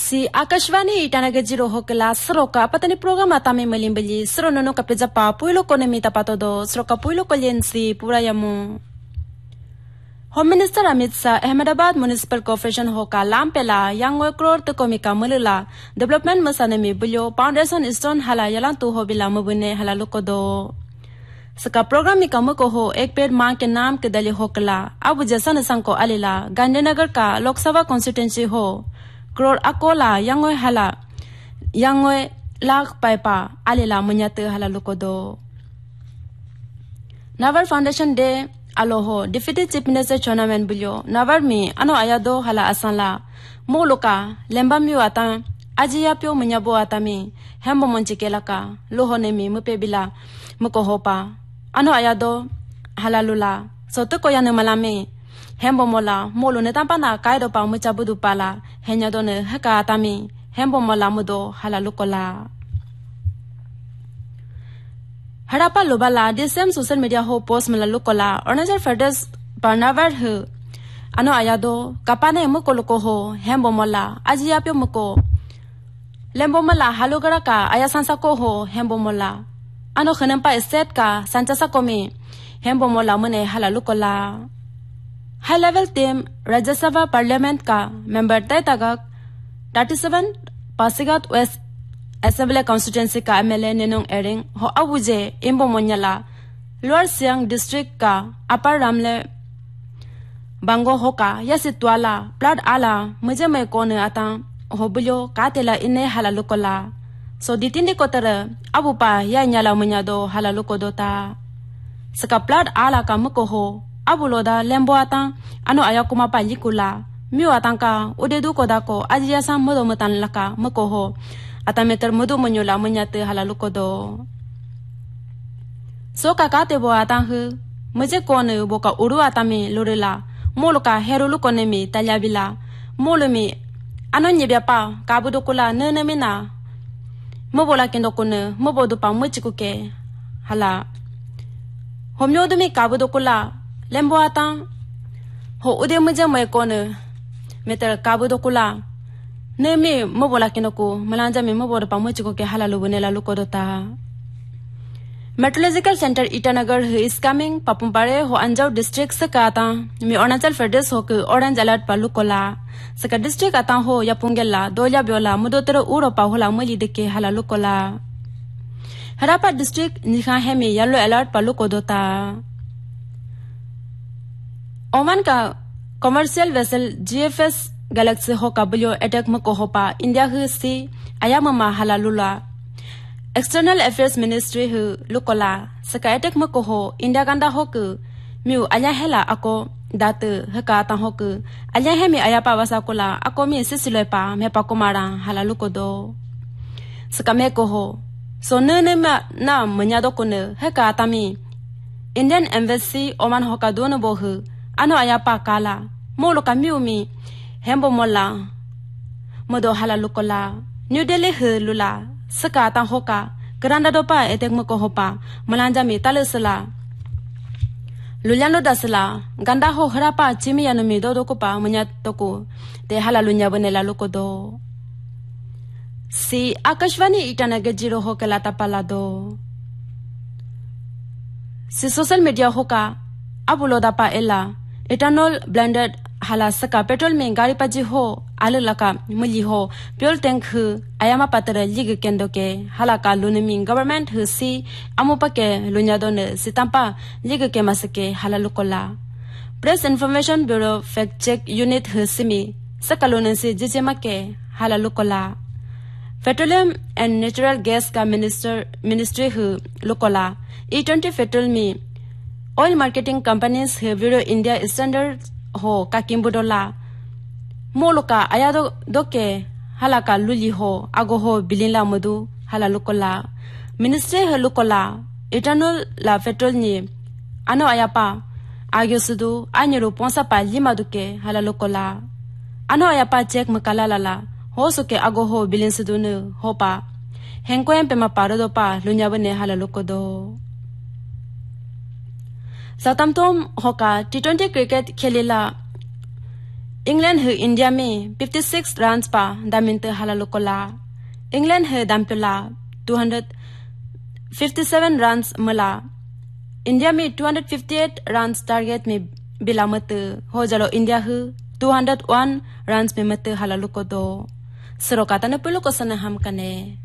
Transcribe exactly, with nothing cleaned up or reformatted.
Si Akashvani itanagajiro hokela sroka patani program atame malimbali sronono kapejapa puilo konemi tapatodo sroka puilo kolyensi purayamu. Home Minister Amit Shah Ahmedabad Municipal Corporation hoka lampela yangwe crore to komika mulula development masanemi bulyo foundation stone hala yalan tu hobila mubune hala lukodo. Saka program mi kamu ko ho ek पेड़ मां के नाम के दले होकला अब जैसा नसंग को अलीला गांधीनगर का लोकसभा कॉन्स्टिट्यूंसी हो करोड़ अकोला यंगोय हाला यंगोय लाख पाइपा अलीला मुन्याते हाला लुकोदो नावर फाउंडेशन डे अलो हो डिप्टी चीफ मिनिस्टर टूर्नामेंट बुलियो नावर में अनो आयादो हाला असंला मोलोका लेम्बा म्यू आता ajiya pyo munyabo atami hembo monchikeelaka lohone mi mupe bila muko hopa ano ayado halalula soto koyane malame hembo mola molo ne tampana kaido pa muchabudu pala henyado ne haka atami hembo mola mudo halalukola harapa lobala the same social media ho post malalukola Arunachal Pradesh Barnavar hu ano ayado kapane muko loko ho hembo mola ajiya pyo muko Lembo mala halogara ka ayasansa ko ho hembo mola ano khanampa estate ka sanchasa komi hembo mola mune halalukola high level team Rajya Sabha Parliament ka member taitagak thirty-seven Pasigat West Assembly constituency ka M L A nenong ering ho awuje imbo monyala Lower Siang district ka Upper Ramle Bango hoka yasitwala blood ala muje me kone ata hobulyo katela ine halalukola so ditindi kotara abupa ya nyala munyado halalukodota saka plat ala ka muko ho abuloda lembo ata ano ayakuma palikula miu atanka udedu kodako ajiya sam modo matan laka muko ho atameter modu munyola munyate halalukodo so kakate bo atanhu muje kone boka uru atami lorela moloka herulukonemi talyabila molumi ano nyebya pa kabudo kula nene mina mobola kendo kone mobodo pa muchikuke hala homnyodo mi kabudo kula lembo ata ho ude muja mai kone meter kabudo kula nemi mobola kendo ko malanja mi mobodo pa muchikuke hala lubunela lukodota Meteorological Center Itanagar is coming Papumpare ho Anjau district sakata mi Arunachal Pradesh ho ke orange alert palukola saka district ata ho yapungela dolya biola mudotero uro pa hola mali deke halalukola Harapa district nikha hemi yellow alert palukodota Oman ka commercial vessel G F S Galaxy ho kabulyo attack mako hopa India hu si ayamama halalula External Affairs Ministry hu lukola saka attack mako ho India ganda ho ku miu anya hela ako datu haka ta ho ku anya hemi ayapa wasa kola ako mi sisiloi pa me pa komara halalukodo saka me ko ho so ne ne ma na manya do kone haka ta mi Indian Embassy Oman ho ka dono bo hu ano ayapa kala mo lo ka miu mi hembo mola modo halalukola New Delhi hu lula saka ta hoka granda dopa etek mako hopa malanja mi talusala lulyano dasla ganda ho harapa chimi yanumi do do pa munya toko te halalunya bonela lokodo si Akashvani itanagajiro hokela tapalado si social media hoka abuloda pa ella ethanol blended hala saka petrol mein gari paji ho alu laka muli ho fuel tank hu ayama patara lig kendo ke hala ka lunimi government hu si amupa ke lunya don sitampa lig ke masake hala lukola press information bureau fact check unit hu simi sakalone se jijema ke hala lukola petroleum and natural gas ka minister ministry hu lukola E twenty petrol mi oil marketing companies hu bureau India standard ho kakimbudola moloka ayado doke halaka luli ho ago ho bilinla modu halalukola ministry halukola ethanol la petrol ni ano ayapa agyo sudu anyero ponsa pa lima duke halalukola ano ayapa check makala lala ho suke ago ho bilin sudu ne hopa henkoem pe ma parodo pa lunyabane halalukodo Satamtom hoka T twenty cricket khelila England है इंडिया में fifty-six runs पा दामिंते हालालो Cola England है दामपेला two hundred fifty-seven runs मला इंडिया में two hundred fifty-eight runs target में बिला मत हो जलो इंडिया है two hundred one रन्स में मत हालालो को दो सरोकाता ने पुलो को सने हम कने